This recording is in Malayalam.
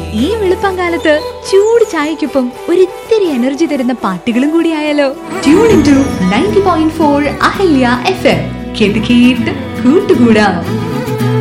ഈ വെളുപ്പംകാലത്ത് ചൂട് ചായക്കൊപ്പം ഒരിത്തിരി എനർജി തരുന്ന പാട്ടുകളും കൂടി ആയാലോ? Tune in to 90.4 Ahalya FM. കേട്ട് കേട്ട് കൂട്ടുകൂടാം.